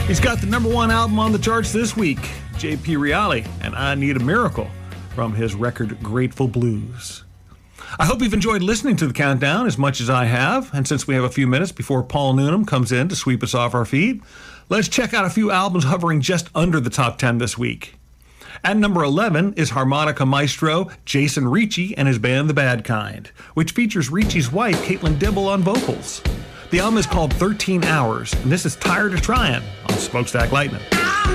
He's got the #1 album on the charts this week, J.P. Reale, and I Need a Miracle, from his record Grateful Blues. I hope you've enjoyed listening to the countdown as much as I have, and since we have a few minutes before Paul Noonan comes in to sweep us off our feet, let's check out a few albums hovering just under the top 10 this week. At number 11 is harmonica maestro Jason Ricci and his band The Bad Kind, which features Ricci's wife Caitlin Dibble on vocals. The album is called 13 Hours, and this is Tired of Trying on Smokestack Lightning.